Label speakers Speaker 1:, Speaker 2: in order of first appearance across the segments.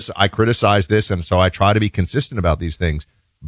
Speaker 1: criticize this, and so I try to be consistent about these things.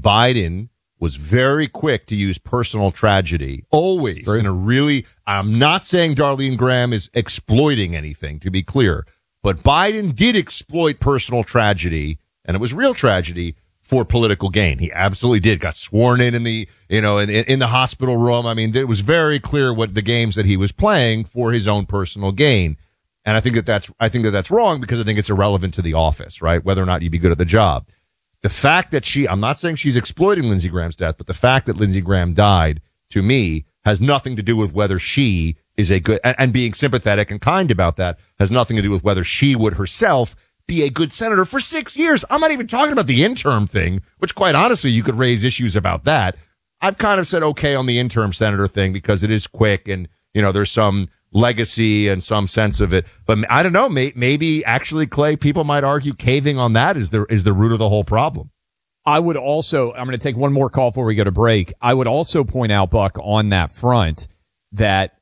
Speaker 1: Biden was very quick to use personal tragedy, always in a really, I'm not saying Darlene Graham is exploiting anything, to be clear, but Biden did exploit personal tragedy, and it was real tragedy, for political gain. He absolutely did. Got sworn in the, in the hospital room. I mean, it was very clear what the games that he was playing for his own personal gain. And I think that's wrong, because I think it's irrelevant to the office, right? Whether or not you'd be good at the job. The fact that I'm not saying she's exploiting Lindsey Graham's death, but the fact that Lindsey Graham died, to me, has nothing to do with whether she is a good, and being sympathetic and kind about that has nothing to do with whether she would herself be a good senator for 6 years. I'm not even talking about the interim thing, which quite honestly, you could raise issues about that. I've kind of said okay on the interim senator thing because it is quick and, there's some legacy and some sense of it. But I don't know, maybe actually, Clay, people might argue caving on that is the root of the whole problem.
Speaker 2: I'm going to take one more call before we go to break. I would also point out, Buck, on that front, that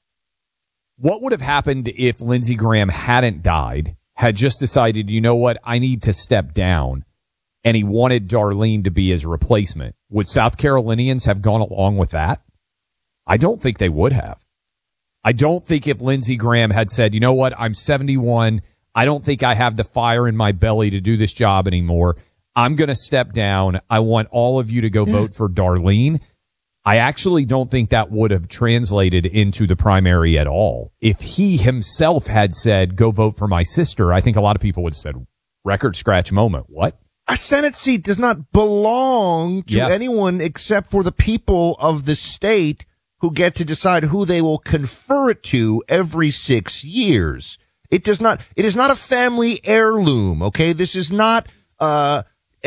Speaker 2: what would have happened if Lindsey Graham hadn't died, had just decided, you know what, I need to step down, and he wanted Darlene to be his replacement. Would South Carolinians have gone along with that? I don't think they would have. I don't think if Lindsey Graham had said, you know what, I'm 71, I don't think I have the fire in my belly to do this job anymore. I'm going to step down. I want all of you to go vote for Darlene. I actually don't think that would have translated into the primary at all. If he himself had said, go vote for my sister, I think a lot of people would have said, record scratch moment. What?
Speaker 1: A Senate seat does not belong to anyone except for the people of the state, who get to decide who they will confer it to every 6 years. It is not a family heirloom. Okay. This is not, a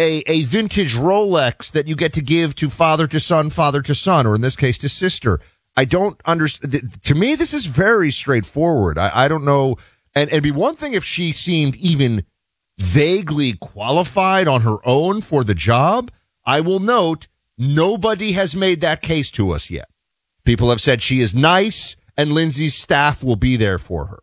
Speaker 1: vintage Rolex that you get to give to father to son, or in this case to sister. I don't understand. To me, this is very straightforward. I don't know. And it'd be one thing if she seemed even vaguely qualified on her own for the job. I will note, nobody has made that case to us yet. People have said she is nice and Lindsey's staff will be there for her.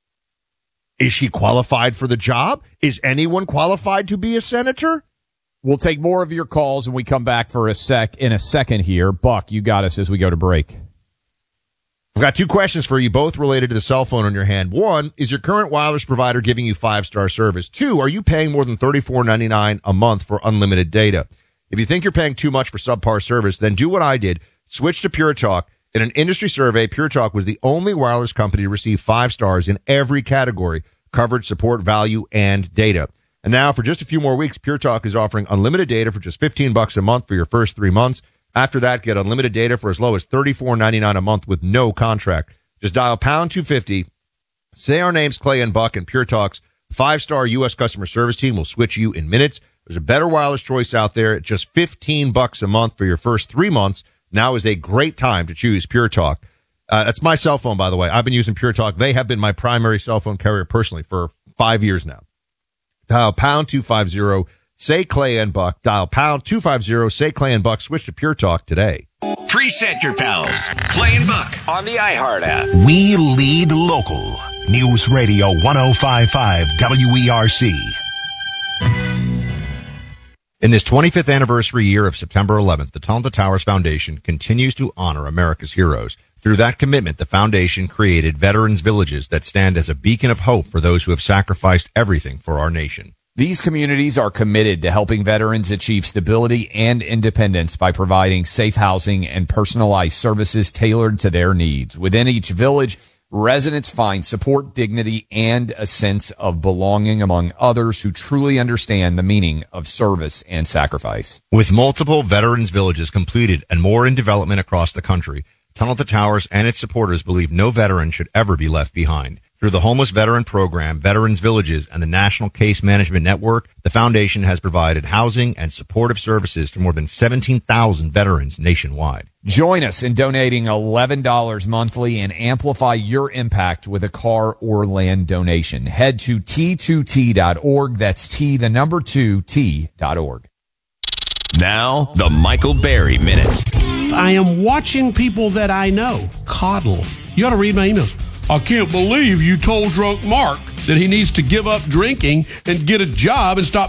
Speaker 1: Is she qualified for the job? Is anyone qualified to be a senator?
Speaker 2: We'll take more of your calls when we come back in a second here. Buck, you got us as we go to break.
Speaker 1: I've got two questions for you, both related to the cell phone on your hand. One, is your current wireless provider giving you 5-star service? Two, are you paying more than $34.99 a month for unlimited data? If you think you're paying too much for subpar service, then do what I did. Switch to Pure Talk. In an industry survey, Pure Talk was the only wireless company to receive 5 stars in every category: coverage, support, value, and data. And now, for just a few more weeks, Pure Talk is offering unlimited data for just $15 a month for your first 3 months. After that, get unlimited data for as low as $34.99 a month with no contract. Just dial pound 250, say our names, Clay and Buck, and Pure Talk's 5-star U.S. customer service team will switch you in minutes. There's a better wireless choice out there at just $15 a month for your first 3 months. Now is a great time to choose Pure Talk. That's my cell phone, by the way. I've been using Pure Talk. They have been my primary cell phone carrier personally for 5 years now. Dial pound 250, say Clay and Buck. Dial pound 250, say Clay and Buck. Switch to Pure Talk today.
Speaker 3: Preset your pals. Clay and Buck on the iHeart app.
Speaker 4: We lead local. News Radio 105.5 WERC.
Speaker 1: In this 25th anniversary year of September 11th, the Tunnel to Towers Foundation continues to honor America's heroes. Through that commitment, the foundation created Veterans Villages that stand as a beacon of hope for those who have sacrificed everything for our nation.
Speaker 2: These communities are committed to helping veterans achieve stability and independence by providing safe housing and personalized services tailored to their needs. Within each village, residents find support, dignity, and a sense of belonging among others who truly understand the meaning of service and sacrifice.
Speaker 1: With multiple Veterans Villages completed and more in development across the country, Tunnel to Towers and its supporters believe no veteran should ever be left behind. Through the Homeless Veteran Program, Veterans Villages, and the National Case Management Network, the foundation has provided housing and supportive services to more than 17,000 veterans nationwide.
Speaker 2: Join us in donating $11 monthly and amplify your impact with a car or land donation. Head to T2T.org. That's T2T.org.
Speaker 3: Now, the Michael Berry Minute.
Speaker 5: I am watching people that I know coddle. You ought to read my emails. I can't believe you told drunk Mark that he needs to give up drinking and get a job and stop